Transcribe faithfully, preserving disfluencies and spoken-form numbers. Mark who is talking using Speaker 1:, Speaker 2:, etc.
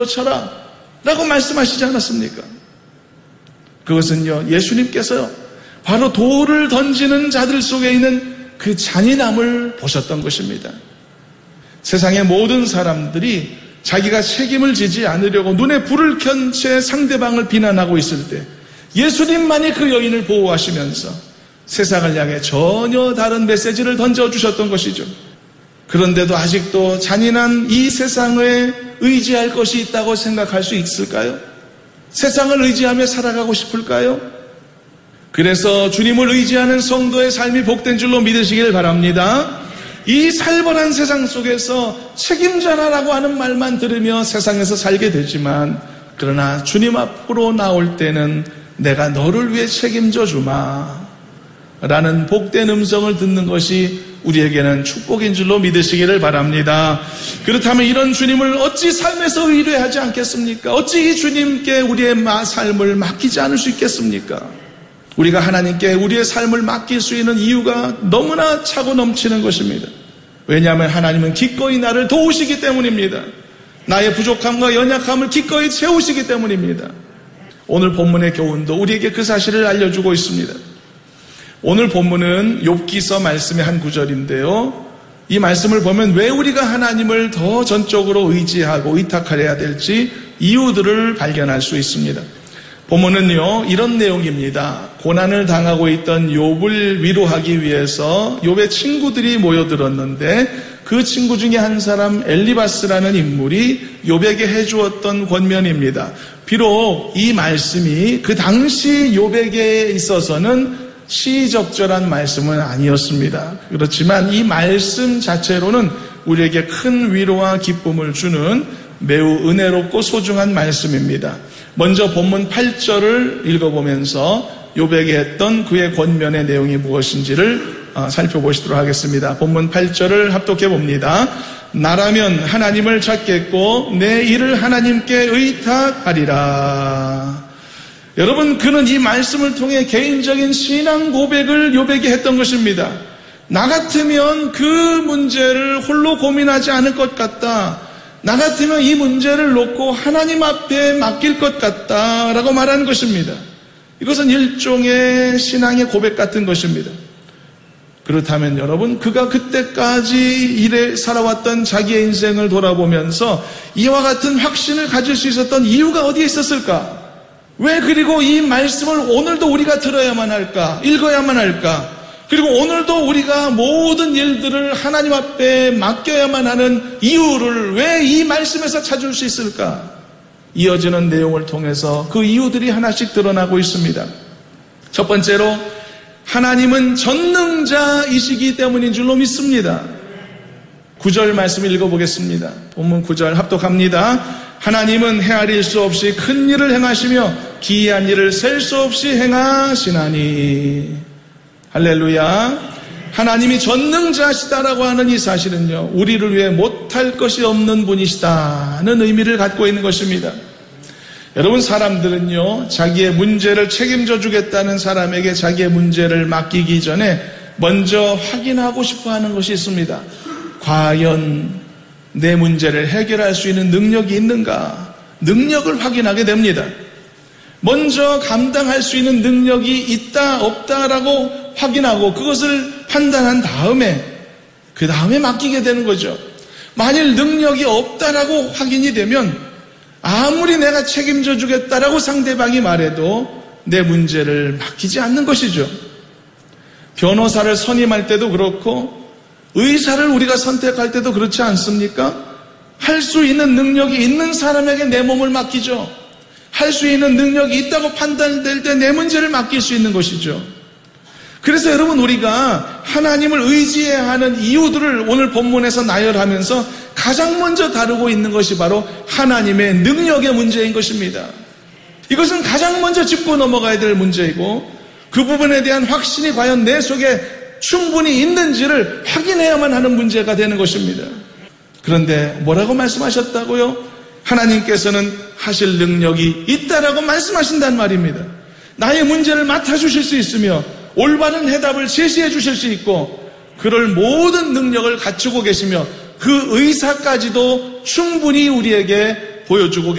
Speaker 1: 쳐라 라고 말씀하시지 않았습니까? 그것은요, 예수님께서요, 바로 돌을 던지는 자들 속에 있는 그 잔인함을 보셨던 것입니다. 세상의 모든 사람들이 자기가 책임을 지지 않으려고 눈에 불을 켠 채 상대방을 비난하고 있을 때 예수님만이 그 여인을 보호하시면서 세상을 향해 전혀 다른 메시지를 던져주셨던 것이죠. 그런데도 아직도 잔인한 이 세상에 의지할 것이 있다고 생각할 수 있을까요? 세상을 의지하며 살아가고 싶을까요? 그래서 주님을 의지하는 성도의 삶이 복된 줄로 믿으시길 바랍니다. 이 살벌한 세상 속에서 책임져라라고 하는 말만 들으며 세상에서 살게 되지만, 그러나 주님 앞으로 나올 때는 내가 너를 위해 책임져 주마 라는 복된 음성을 듣는 것이 우리에게는 축복인 줄로 믿으시기를 바랍니다. 그렇다면 이런 주님을 어찌 삶에서 의뢰하지 않겠습니까? 어찌 이 주님께 우리의 삶을 맡기지 않을 수 있겠습니까? 우리가 하나님께 우리의 삶을 맡길 수 있는 이유가 너무나 차고 넘치는 것입니다. 왜냐하면 하나님은 기꺼이 나를 도우시기 때문입니다. 나의 부족함과 연약함을 기꺼이 채우시기 때문입니다. 오늘 본문의 교훈도 우리에게 그 사실을 알려주고 있습니다. 오늘 본문은 욥기서 말씀의 한 구절인데요. 이 말씀을 보면 왜 우리가 하나님을 더 전적으로 의지하고 의탁하여야 될지 이유들을 발견할 수 있습니다. 본문은요, 이런 내용입니다. 고난을 당하고 있던 욥을 위로하기 위해서 욥의 친구들이 모여들었는데 그 친구 중에 한 사람 엘리바스라는 인물이 욥에게 해주었던 권면입니다. 비록 이 말씀이 그 당시 욥에게 있어서는 시적절한 말씀은 아니었습니다. 그렇지만 이 말씀 자체로는 우리에게 큰 위로와 기쁨을 주는 매우 은혜롭고 소중한 말씀입니다. 먼저 본문 팔 절을 읽어보면서 욥에게 했던 그의 권면의 내용이 무엇인지를 살펴보시도록 하겠습니다. 본문 팔 절을 합독해 봅니다. 나라면 하나님을 찾겠고 내 일을 하나님께 의탁하리라. 여러분, 그는 이 말씀을 통해 개인적인 신앙 고백을 욥에게 했던 것입니다. 나 같으면 그 문제를 홀로 고민하지 않을 것 같다. 나 같으면 이 문제를 놓고 하나님 앞에 맡길 것 같다 라고 말하는 것입니다. 이것은 일종의 신앙의 고백 같은 것입니다. 그렇다면 여러분, 그가 그때까지 일에 살아왔던 자기의 인생을 돌아보면서 이와 같은 확신을 가질 수 있었던 이유가 어디에 있었을까? 왜 그리고 이 말씀을 오늘도 우리가 들어야만 할까? 읽어야만 할까? 그리고 오늘도 우리가 모든 일들을 하나님 앞에 맡겨야만 하는 이유를 왜 이 말씀에서 찾을 수 있을까? 이어지는 내용을 통해서 그 이유들이 하나씩 드러나고 있습니다. 첫 번째로, 하나님은 전능자이시기 때문인 줄로 믿습니다. 구 절 말씀 읽어보겠습니다. 본문 구 절 합독합니다. 하나님은 헤아릴 수 없이 큰 일을 행하시며 기이한 일을 셀 수 없이 행하시나니. 할렐루야. 하나님이 전능자시다라고 하는 이 사실은요, 우리를 위해 못할 것이 없는 분이시다는 의미를 갖고 있는 것입니다. 여러분, 사람들은요, 자기의 문제를 책임져 주겠다는 사람에게 자기의 문제를 맡기기 전에 먼저 확인하고 싶어 하는 것이 있습니다. 과연 내 문제를 해결할 수 있는 능력이 있는가? 능력을 확인하게 됩니다. 먼저 감당할 수 있는 능력이 있다 없다라고 확인하고 그것을 판단한 다음에 그 다음에 맡기게 되는 거죠. 만일 능력이 없다라고 확인이 되면 아무리 내가 책임져 주겠다라고 상대방이 말해도 내 문제를 맡기지 않는 것이죠. 변호사를 선임할 때도 그렇고 의사를 우리가 선택할 때도 그렇지 않습니까? 할 수 있는 능력이 있는 사람에게 내 몸을 맡기죠. 할 수 있는 능력이 있다고 판단될 때 내 문제를 맡길 수 있는 것이죠. 그래서 여러분, 우리가 하나님을 의지해야 하는 이유들을 오늘 본문에서 나열하면서 가장 먼저 다루고 있는 것이 바로 하나님의 능력의 문제인 것입니다. 이것은 가장 먼저 짚고 넘어가야 될 문제이고, 그 부분에 대한 확신이 과연 내 속에 충분히 있는지를 확인해야만 하는 문제가 되는 것입니다. 그런데 뭐라고 말씀하셨다고요? 하나님께서는 하실 능력이 있다라고 말씀하신단 말입니다. 나의 문제를 맡아주실 수 있으며 올바른 해답을 제시해 주실 수 있고 그럴 모든 능력을 갖추고 계시며 그 의사까지도 충분히 우리에게 보여주고